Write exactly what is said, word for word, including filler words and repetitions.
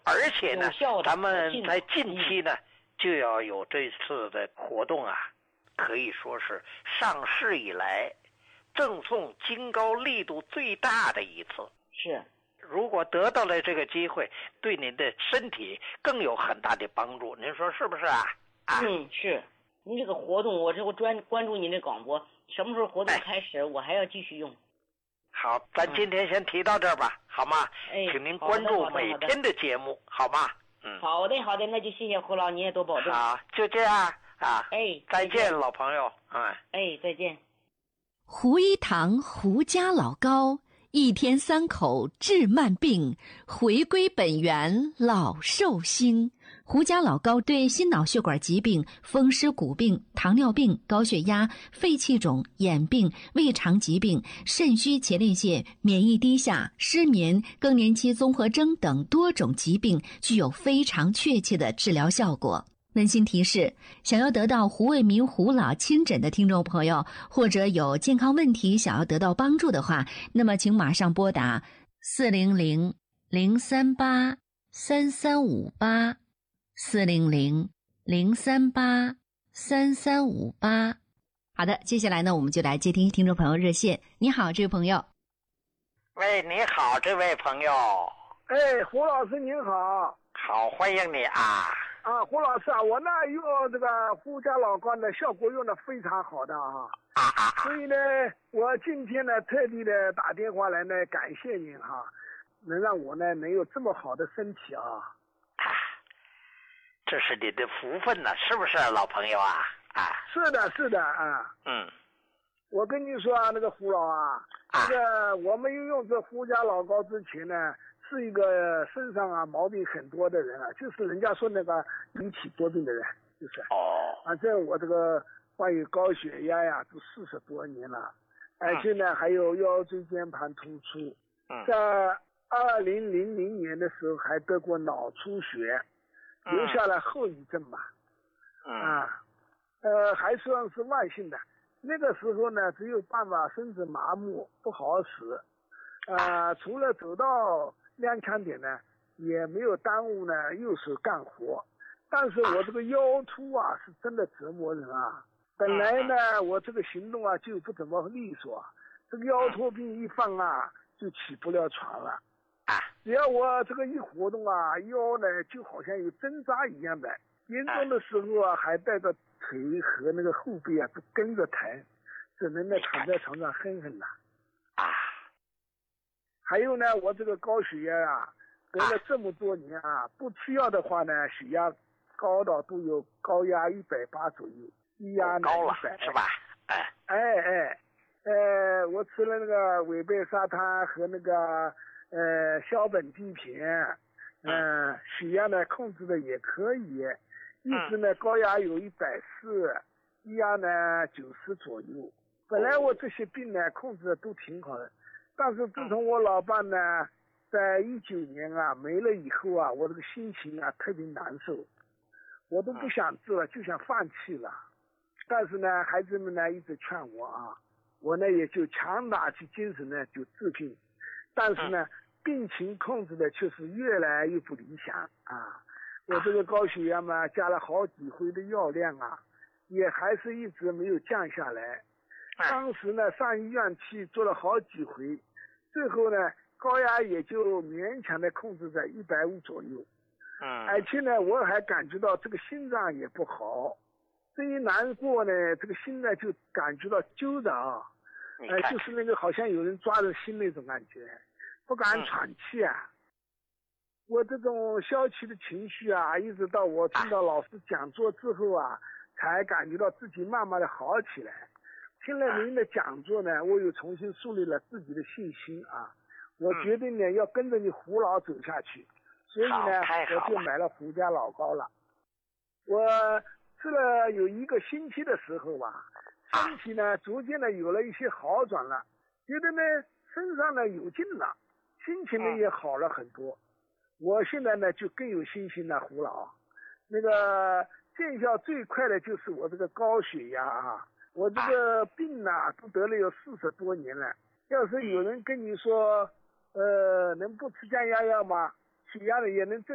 而且呢，咱们在近期呢、嗯、就要有这次的活动啊，可以说是上市以来赠送金膏力度最大的一次。 是， 如果得到了这个机会，对您的身体更有很大的帮助，您说是不是啊？啊嗯，是。您这个活动，我这我专关注您的广播，什么时候活动开始，哎、我还要继续用。 好，咱今天先提到这儿吧，嗯、好吗？ 哎， 请您关注每天的节目，好吗？ 嗯，好的，好的，那就谢谢胡老，你也多保重。 好，就这样啊。 哎， 再见，老朋友。嗯， 哎，再见。 胡一堂胡家老膏，一天三口治慢病，回归本源老寿星。胡家老膏对心脑血管疾病、风湿骨病、糖尿病、高血压、肺气肿、眼病、胃肠疾病、肾虚前列腺、免疫低下、失眠、更年期综合征等多种疾病具有非常确切的治疗效果。温馨提示，想要得到胡卫民胡老亲诊的听众朋友，或者有健康问题想要得到帮助的话，那么请马上拨打四零零零三八三三五八四零零零三八三三五八。好的，接下来呢，我们就来接听听众朋友热线。你好，这位朋友。 喂，你好，这位朋友。 哎，胡老师您好。 好，欢迎你啊。 啊，胡老师啊，我呢用这个胡家老膏呢，效果用的非常好的啊。 啊啊啊！ 所以呢，我今天呢特地的打电话来呢，感谢您哈、啊，能让我呢能有这么好的身体啊。 啊，这是你的福分呢，是不是老朋友啊？啊， 是的，是的啊。 嗯， 我跟你说啊，那个胡老啊， 啊这个我没有用这胡家老膏之前呢，是一个身上啊毛病很多的人啊，就是人家说那个引起多病的人，就是。 哦。 反正我这个患有高血压呀，都四十多年了，而且呢还有腰椎间盘突出。 嗯。 在二零零零年的时候还得过脑出血，留下了后遗症嘛。 嗯。 啊，呃，还算是慢性的。那个时候呢，只有办法身子麻木，不好使。啊、呃，除了走到踉跄点呢，也没有耽误呢右手干活。但是我这个腰突啊，是真的折磨人啊。本来呢，我这个行动啊就不怎么利索，这个腰突病一犯啊，就起不了床了。只要我这个一活动啊，腰呢就好像有针扎一样的，严重的时候啊，还带着腿和那个后背啊都跟着疼，只能呢躺在床上哼哼了。 啊， 还有呢，我这个高血压啊，得了这么多年啊，不吃药的话呢，血压高到都有高压一百八左右，低压呢高了一百是吧？ 哎哎哎，呃，我吃了那个韦贝沙滩和那个呃硝苯地片，嗯、呃，血压呢控制的也可以，一直呢高压有一百四，低压呢九十左右。本来我这些病呢控制的都挺好的，但是自从我老伴呢在一九年啊没了以后啊，我这个心情啊特别难受，我都不想治了，就想放弃了。但是呢，孩子们呢一直劝我啊，我呢也就强打起精神呢就治病，但是呢，病情控制的却是越来越不理想啊。我这个高血压嘛，加了好几回的药量啊，也还是一直没有降下来。当时呢，上医院去做了好几回，最后呢，高压也就勉强的控制在一百五左右。 嗯。 而且呢，我还感觉到这个心脏也不好。这一难过呢，这个心呢就感觉到揪着啊，呃，就是那个好像有人抓着心那种感觉，不敢喘气啊。嗯、我这种消极的情绪啊，一直到我听到老师讲座之后啊，才感觉到自己慢慢的好起来。听了您的讲座呢，我又重新树立了自己的信心啊。我决定呢、嗯、要跟着你胡老走下去，所以呢，我就买了胡家老膏了。我吃了有一个星期的时候吧，身体呢逐渐的有了一些好转了，觉得呢身上呢有劲了，心情呢也好了很多。我现在呢就更有信心了，胡老。那个见效最快的就是我这个高血压啊，我这个病啊都得了有四十多年了。要是有人跟你说，呃，能不吃降压药吗？血压呢也能正